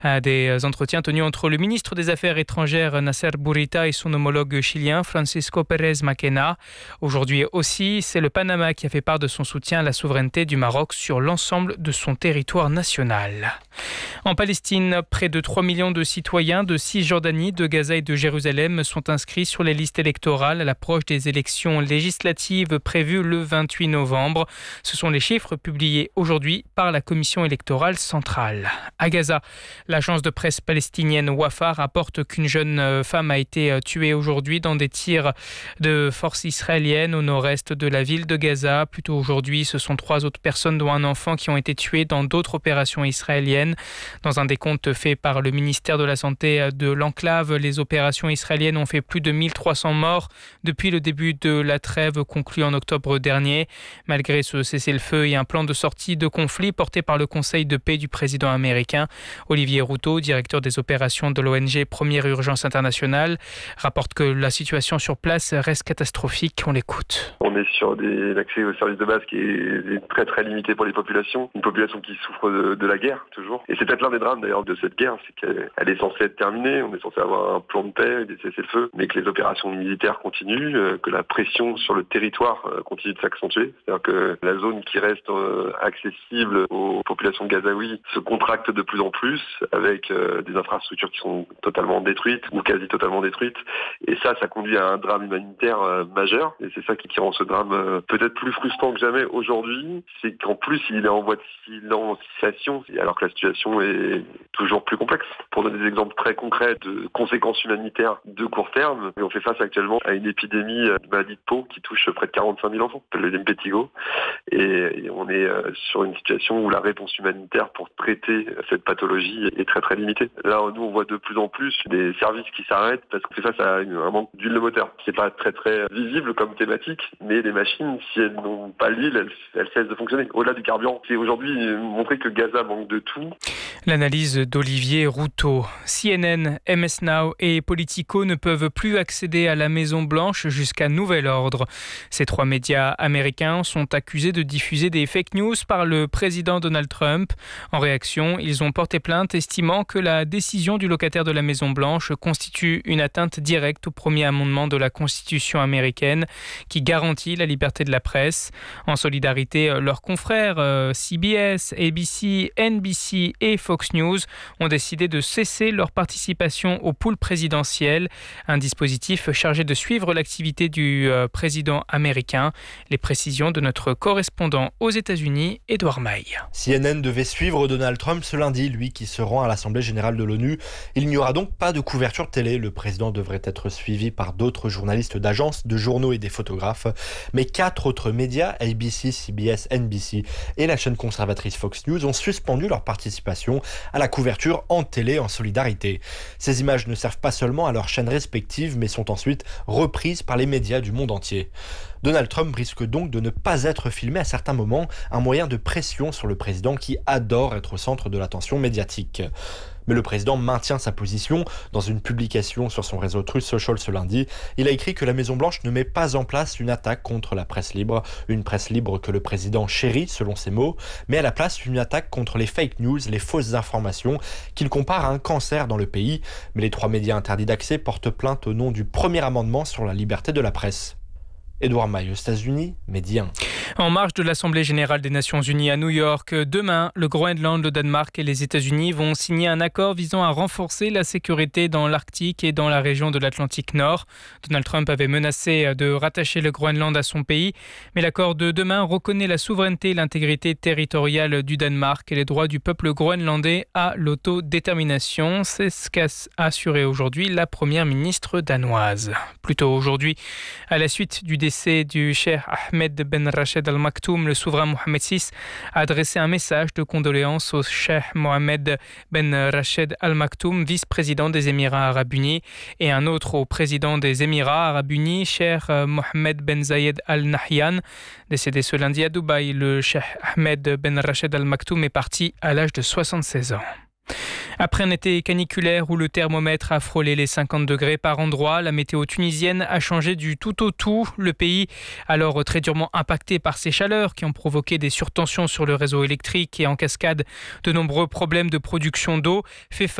Des entretiens tenus entre le ministre des Affaires étrangères Nasser Bourita et son homologue chilien Francisco Pérez Mackenna. Aujourd'hui aussi, c'est le Panama qui a fait part de son soutien à la souveraineté du Maroc sur l'ensemble de son territoire national. En Palestine, près de 3 millions de citoyens de Cisjordanie, de Gaza et de Jérusalem sont inscrits sur les listes électorales à l'approche des élections législatives prévues le 28 novembre. Ce sont les chiffres publiés aujourd'hui par la Commission électorale centrale. À Gaza, l'agence de presse palestinienne Wafa rapporte qu'une jeune femme a été tuée aujourd'hui dans des tirs de forces israéliennes au nord-est de la ville de Gaza. Plus tôt aujourd'hui, ce sont 3 autres personnes, dont un enfant, qui ont été tuées dans d'autres opérations israéliennes. Dans un décompte fait par le ministère de la Santé de l'enclave, les opérations israéliennes ont fait plus de 1300 morts depuis le début de la trêve conclue en octobre dernier. Malgré ce cessez-le-feu et un plan de sortie de conflit porté par le Conseil de paix du président américain, Olivier Routot, directeur des opérations de l'ONG Première Urgence Internationale, rapporte que la situation sur place reste catastrophique. On l'écoute. On est sur l'accès aux services de base qui est très très limité pour les populations. Une population qui souffre de la guerre, toujours. Et c'est peut-être l'un des drames d'ailleurs de cette guerre, c'est qu'elle est censée être terminée. On est censé avoir un plan de paix, des cessez-le-feu, mais que les opérations militaires continuent, que la pression sur le territoire continue de s'accentuer. C'est-à-dire que la zone qui reste accessible aux populations gazaouis se contracte de plus en plus, avec des infrastructures qui sont totalement détruites ou quasi totalement détruites. Et ça conduit à un drame humanitaire majeur. Et c'est ça qui rend ce drame peut-être plus frustrant que jamais aujourd'hui. C'est qu'en plus, il est en voie de silenciation, alors que la situation est toujours plus complexe. Pour donner des exemples très concrets de conséquences humanitaires de court terme, on fait face actuellement à une épidémie de maladie de peau qui touche près de 45 000 enfants, le l'impétigo. Et on est sur une situation où la réponse humanitaire pour traiter cette pathologie est très très limitée. Là, nous, on voit de plus en plus des services qui s'arrêtent parce qu'on fait face à un manque d'huile de moteur. C'est pas très très visible comme thématique, mais les machines, si elles n'ont pas l'huile, elles cessent de fonctionner. Au-delà du carburant, c'est aujourd'hui montrer que Gaza manque de tout. L'analyse d'Olivier Routot. CNN, MS Now et Politico ne peuvent plus accéder à la Maison-Blanche jusqu'à nouvel ordre. Ces 3 médias américains sont accusés de diffuser des fake news par le président Donald Trump. En réaction, ils ont porté plainte, estimant que la décision du locataire de la Maison-Blanche constitue une atteinte directe au premier amendement de la Constitution américaine qui garantit la liberté de la presse. En solidarité, leurs confrères CBS, ABC, NBC et Fox News ont décidé de cesser leur participation au pool présidentiel, un dispositif chargé de suivre l'activité du président américain. Les précisions de notre correspondant aux États-Unis, Edouard Maille. CNN devait suivre Donald Trump ce lundi, lui qui se rend à l'Assemblée générale de l'ONU. Il n'y aura donc pas de couverture télé. Le président devrait être suivi par d'autres journalistes d'agences, de journaux et des photographes. Mais 4 autres médias, ABC, CBS, NBC et la chaîne conservatrice Fox News, ont suspendu leur participation à la couverture en télé en solidarité. Ces images ne servent pas seulement à leurs chaînes respectives, mais sont ensuite reprises par les médias du monde entier. Donald Trump risque donc de ne pas être filmé à certains moments, un moyen de pression sur le président qui adore être au centre de l'attention médiatique. Mais le président maintient sa position. Dans une publication sur son réseau Truth Social ce lundi, il a écrit que la Maison-Blanche ne met pas en place une attaque contre la presse libre, une presse libre que le président chérit selon ses mots, mais à la place une attaque contre les fake news, les fausses informations, qu'il compare à un cancer dans le pays. Mais les 3 médias interdits d'accès portent plainte au nom du premier amendement sur la liberté de la presse. Edouard Maille, aux États-Unis, Média 1. En marge de l'Assemblée générale des Nations unies à New York, demain, le Groenland, le Danemark et les États-Unis vont signer un accord visant à renforcer la sécurité dans l'Arctique et dans la région de l'Atlantique Nord. Donald Trump avait menacé de rattacher le Groenland à son pays, mais l'accord de demain reconnaît la souveraineté et l'intégrité territoriale du Danemark et les droits du peuple groenlandais à l'autodétermination. C'est ce qu'a assuré aujourd'hui la première ministre danoise. Plus tôt aujourd'hui, à la suite du décès du cheikh Ahmed Ben Rached Al Maktoum, le souverain Mohamed VI a adressé un message de condoléances au cheikh Mohamed Ben Rached Al Maktoum, vice-président des Émirats Arabes Unis, et un autre au président des Émirats Arabes Unis, cheikh Mohamed Ben Zayed Al Nahyan. Décédé ce lundi à Dubaï, le cheikh Ahmed Ben Rached Al Maktoum est parti à l'âge de 76 ans. Après un été caniculaire où le thermomètre a frôlé les 50 degrés par endroit, la météo tunisienne a changé du tout au tout. Le pays, alors très durement impacté par ces chaleurs qui ont provoqué des surtensions sur le réseau électrique et en cascade de nombreux problèmes de production d'eau, fait face